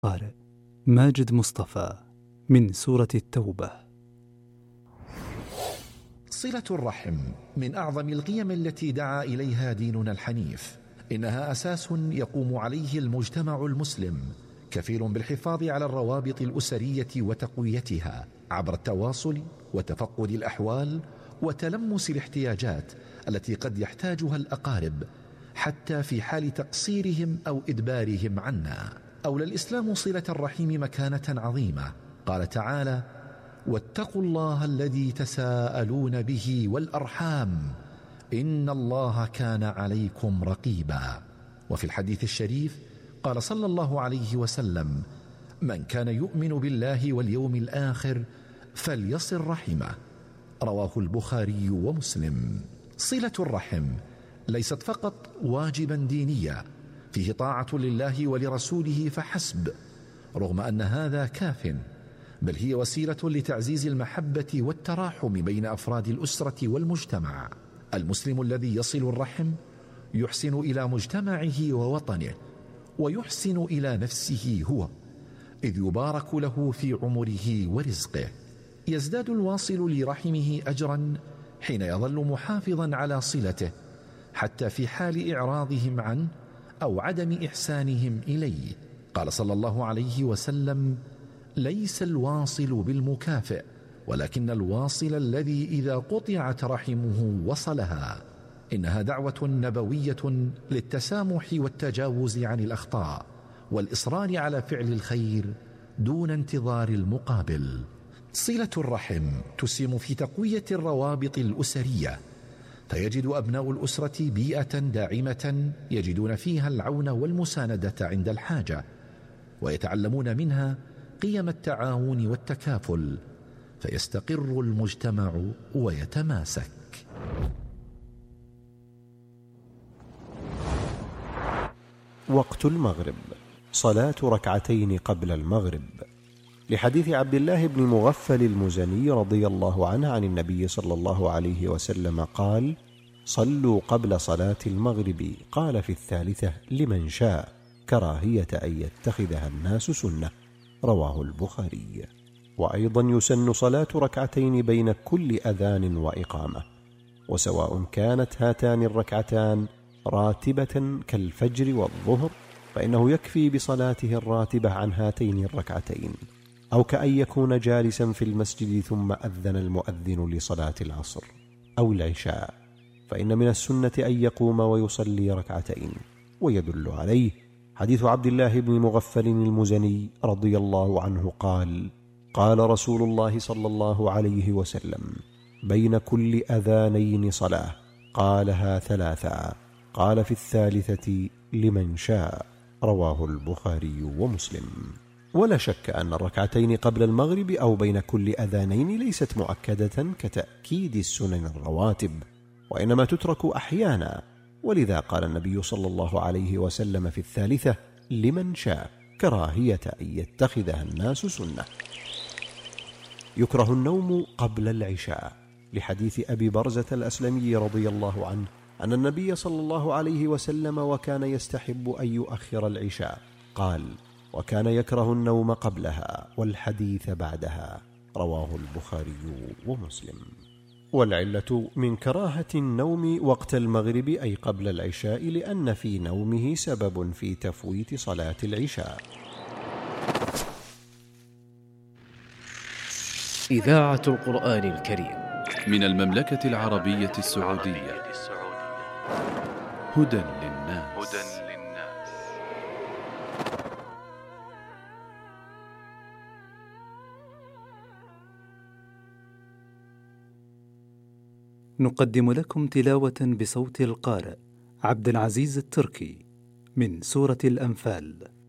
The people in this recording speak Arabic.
قارئ ماجد مصطفى من سورة التوبة. صلة الرحم من أعظم القيم التي دعا إليها ديننا الحنيف. إنها أساس يقوم عليه المجتمع المسلم، كفيل بالحفاظ على الروابط الأسرية وتقويتها عبر التواصل وتفقد الأحوال وتلمس الاحتياجات التي قد يحتاجها الأقارب حتى في حال تقصيرهم أو إدبارهم عنا. أولى الإسلام صلة الرحم مكانة عظيمة. قال تعالى: واتقوا الله الذي تساءلون به والأرحام إن الله كان عليكم رقيبا. وفي الحديث الشريف قال صلى الله عليه وسلم: من كان يؤمن بالله واليوم الآخر فليصل رحمه. رواه البخاري ومسلم. صلة الرحم ليست فقط واجبا دينيا فيه طاعة لله ولرسوله فحسب، رغم أن هذا كاف، بل هي وسيلة لتعزيز المحبة والتراحم بين أفراد الأسرة والمجتمع. المسلم الذي يصل الرحم يحسن إلى مجتمعه ووطنه، ويحسن إلى نفسه هو، إذ يبارك له في عمره ورزقه. يزداد الواصل لرحمه أجرا حين يظل محافظا على صلته حتى في حال إعراضهم عنه أو عدم إحسانهم إليه. قال صلى الله عليه وسلم: ليس الواصل بالمكافئ، ولكن الواصل الذي إذا قطعت رحمه وصلها. إنها دعوة نبوية للتسامح والتجاوز عن الأخطاء والإصرار على فعل الخير دون انتظار المقابل. صلة الرحم تسهم في تقوية الروابط الأسرية، فيجد أبناء الأسرة بيئة داعمة يجدون فيها العون والمساندة عند الحاجة، ويتعلمون منها قيم التعاون والتكافل، فيستقر المجتمع ويتماسك. وقت المغرب، صلاة ركعتين قبل المغرب، لحديث عبد الله بن مغفل المزني رضي الله عنه عن النبي صلى الله عليه وسلم قال: صلوا قبل صلاة المغرب، قال في الثالثة لمن شاء، كراهية أن يتخذها الناس سنة. رواه البخاري. وأيضا يسن صلاة ركعتين بين كل أذان وإقامة، وسواء كانت هاتان الركعتان راتبة كالفجر والظهر فإنه يكفي بصلاته الراتبة عن هاتين الركعتين، أو كأن يكون جالسا في المسجد ثم أذن المؤذن لصلاة العصر أو العشاء، فإن من السنة أن يقوم ويصلي ركعتين. ويدل عليه حديث عبد الله بن مغفل المزني رضي الله عنه قال: قال رسول الله صلى الله عليه وسلم: بين كل أذانين صلاة، قالها ثلاثا، قال في الثالثة لمن شاء. رواه البخاري ومسلم. ولا شك أن الركعتين قبل المغرب أو بين كل أذانين ليست مؤكدة كتأكيد السنن الرواتب، وإنما تترك أحيانا، ولذا قال النبي صلى الله عليه وسلم في الثالثة لمن شاء، كراهية أن يتخذها الناس سنة. يكره النوم قبل العشاء، لحديث أبي برزة الأسلمي رضي الله عنه أن النبي صلى الله عليه وسلم وكان يستحب أن يؤخر العشاء، قال: وكان يكره النوم قبلها والحديث بعدها. رواه البخاري ومسلم. والعلة من كراهة النوم وقت المغرب أي قبل العشاء لأن في نومه سبب في تفويت صلاة العشاء. إذاعة القرآن الكريم من المملكة العربية السعودية. هدى للناس. نقدم لكم تلاوة بصوت القارئ عبد العزيز التركي من سورة الأنفال.